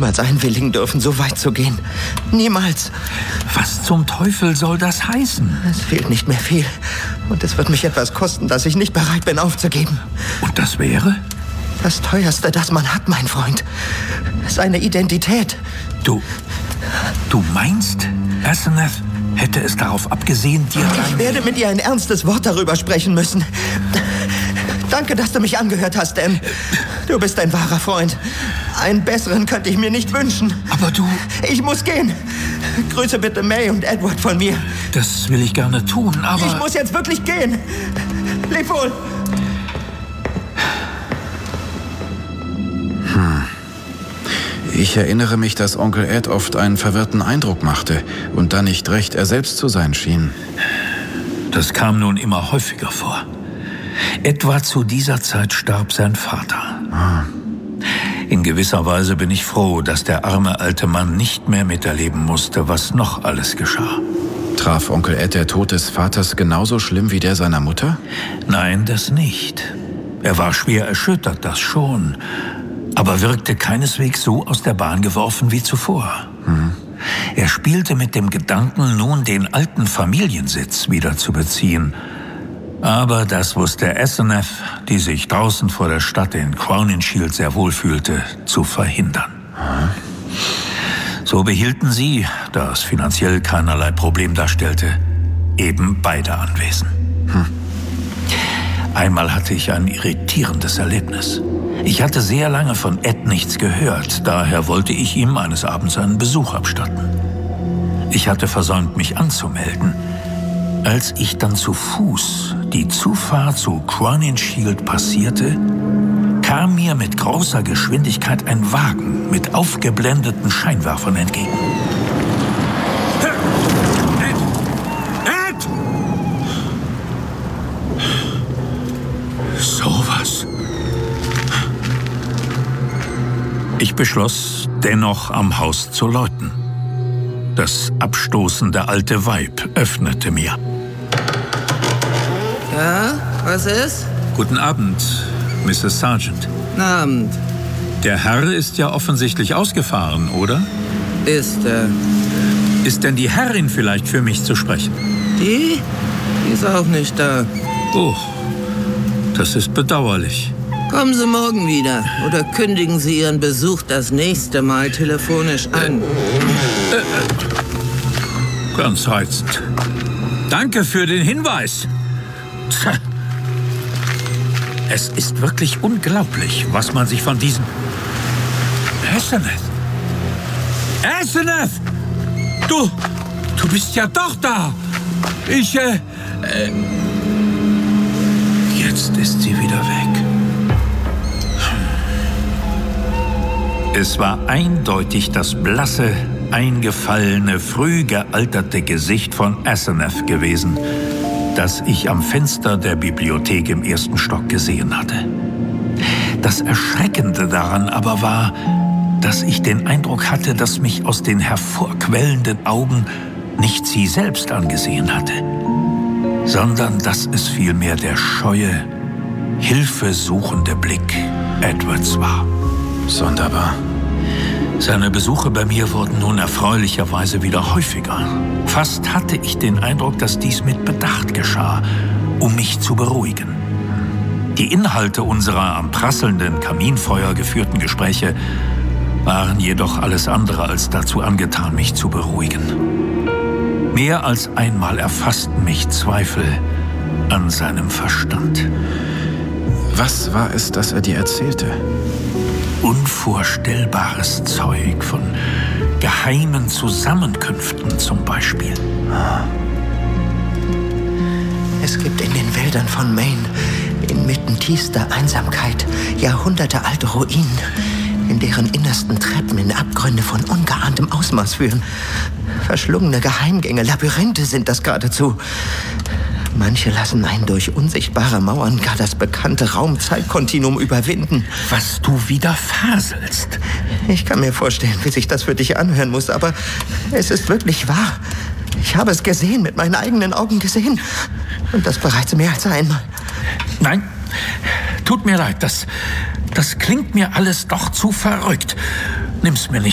niemals einwilligen dürfen, so weit zu gehen. Niemals. Was zum Teufel soll das heißen? Es fehlt nicht mehr viel. Und es wird mich etwas kosten, das ich nicht bereit bin aufzugeben. Und das wäre? Das Teuerste, das man hat, mein Freund. Seine Identität. Du meinst, Asenath hätte es darauf abgesehen, dir... Ich werde mit ihr ein ernstes Wort darüber sprechen müssen. Danke, dass du mich angehört hast, Em. Du bist ein wahrer Freund. Einen besseren könnte ich mir nicht wünschen. Aber du... Ich muss gehen. Grüße bitte May und Edward von mir. Das will ich gerne tun, aber... Ich muss jetzt wirklich gehen. Leb wohl. Ich erinnere mich, dass Onkel Ed oft einen verwirrten Eindruck machte und dann nicht recht er selbst zu sein schien. Das kam nun immer häufiger vor. Etwa zu dieser Zeit starb sein Vater. In gewisser Weise bin ich froh, dass der arme alte Mann nicht mehr miterleben musste, was noch alles geschah. Traf Onkel Ed der Tod des Vaters genauso schlimm wie der seiner Mutter? Nein, das nicht. Er war schwer erschüttert, das schon. Aber wirkte keineswegs so aus der Bahn geworfen wie zuvor. Er spielte mit dem Gedanken, nun den alten Familiensitz wieder zu beziehen. Aber das wusste Asenath, die sich draußen vor der Stadt in Crowninshield sehr wohl fühlte, zu verhindern. So behielten sie, da es finanziell keinerlei Problem darstellte, eben beide Anwesen. Einmal hatte ich ein irritierendes Erlebnis. Ich hatte sehr lange von Ed nichts gehört, daher wollte ich ihm eines Abends einen Besuch abstatten. Ich hatte versäumt, mich anzumelden. Als ich dann zu Fuß die Zufahrt zu Crowninshield passierte, kam mir mit großer Geschwindigkeit ein Wagen mit aufgeblendeten Scheinwerfern entgegen. Ed! Sowas. Ich beschloss, dennoch am Haus zu läuten. Das abstoßende alte Weib öffnete mir. Ja, was ist? Guten Abend, Mrs. Sargent. Guten Abend. Der Herr ist ja offensichtlich ausgefahren, oder? Ist er. Ist denn die Herrin vielleicht für mich zu sprechen? Die? Die ist auch nicht da. Oh, das ist bedauerlich. Kommen Sie morgen wieder oder kündigen Sie Ihren Besuch das nächste Mal telefonisch an. Ganz reizend. Danke für den Hinweis. Tja. Es ist wirklich unglaublich, was man sich von diesem... Asenath! Asenath! Du bist ja doch da! Jetzt ist sie wieder weg. Es war eindeutig das blasse, eingefallene, früh gealterte Gesicht von Asenath gewesen, das ich am Fenster der Bibliothek im 1. Stock gesehen hatte. Das Erschreckende daran aber war, dass ich den Eindruck hatte, dass mich aus den hervorquellenden Augen nicht sie selbst angesehen hatte, sondern dass es vielmehr der scheue, hilfesuchende Blick Edwards war. Sonderbar. Seine Besuche bei mir wurden nun erfreulicherweise wieder häufiger. Fast hatte ich den Eindruck, dass dies mit Bedacht geschah, um mich zu beruhigen. Die Inhalte unserer am prasselnden Kaminfeuer geführten Gespräche waren jedoch alles andere als dazu angetan, mich zu beruhigen. Mehr als einmal erfassten mich Zweifel an seinem Verstand. Was war es, das er dir erzählte? Unvorstellbares Zeug von geheimen Zusammenkünften zum Beispiel. Es gibt in den Wäldern von Maine, inmitten tiefster Einsamkeit, jahrhundertealte Ruinen, in deren innersten Treppen in Abgründe von ungeahntem Ausmaß führen. Verschlungene Geheimgänge, Labyrinthe sind das geradezu. Manche lassen einen durch unsichtbare Mauern gar das bekannte Raum-Zeit-Kontinuum überwinden. Was du wieder faselst. Ich kann mir vorstellen, wie sich das für dich anhören muss, aber es ist wirklich wahr. Ich habe es gesehen, mit meinen eigenen Augen gesehen. Und das bereits mehr als einmal. Nein, tut mir leid, das klingt mir alles doch zu verrückt. Nimm's mir nicht